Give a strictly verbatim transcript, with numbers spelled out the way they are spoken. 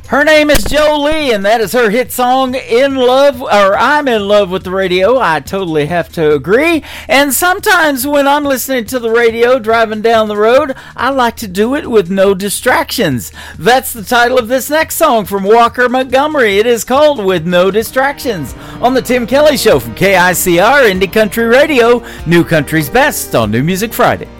Her name is Jolie, and that is her hit song, In Love, or I'm in Love with the Radio. I totally have to agree. And sometimes when I'm listening to the radio driving down the road, I like to do it with no distractions. That's the title of this next song from Walker Montgomery. It is called With No Distractions on the Tim Kelly Show from K I C R Indie Country Radio, New Country's Best on New Music Friday.